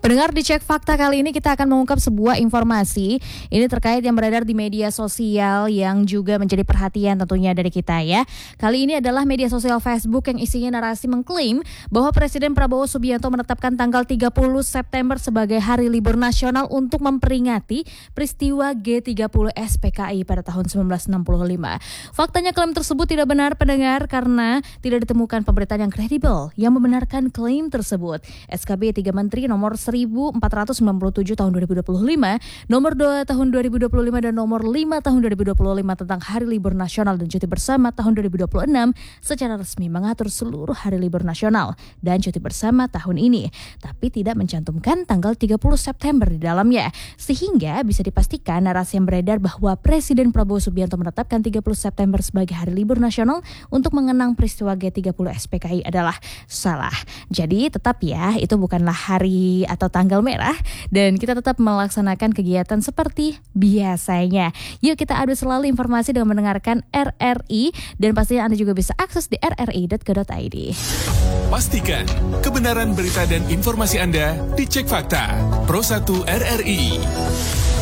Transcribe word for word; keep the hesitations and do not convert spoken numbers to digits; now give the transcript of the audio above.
Pendengar di Cek Fakta kali ini kita akan mengungkap sebuah informasi. Ini terkait yang beredar di media sosial yang juga menjadi perhatian tentunya dari kita ya. Kali ini adalah media sosial Facebook yang isinya narasi mengklaim bahwa Presiden Prabowo Subianto menetapkan tanggal tiga puluh September sebagai hari libur nasional untuk memperingati peristiwa G tiga puluh S P K I pada tahun seribu sembilan ratus enam puluh lima. Faktanya klaim tersebut tidak benar pendengar karena tidak ditemukan pemberitaan yang kredibel yang membenarkan klaim tersebut. S K B tiga Menteri nomor seribu empat ratus sembilan puluh tujuh tahun dua ribu dua puluh lima, nomor dua tahun dua ribu dua puluh lima dan nomor lima tahun dua ribu dua puluh lima tentang Hari Libur Nasional dan Cuti Bersama tahun dua ribu dua puluh enam secara resmi mengatur seluruh hari libur nasional dan cuti bersama tahun ini, tapi tidak mencantumkan tanggal tiga puluh September di dalamnya. Sehingga bisa dipastikan narasi yang beredar bahwa Presiden Prabowo Subianto menetapkan tiga puluh September sebagai hari libur nasional untuk mengenang peristiwa G tiga puluh S P K I adalah salah. Jadi tetap ya, itu bukanlah hari atau tanggal merah dan kita tetap melaksanakan kegiatan seperti biasanya. Yuk kita update selalu informasi dengan mendengarkan R R I dan pastinya Anda juga bisa akses di r r i dot co dot i d. Pastikan kebenaran berita dan informasi Anda di Cek Fakta Pro satu R R I.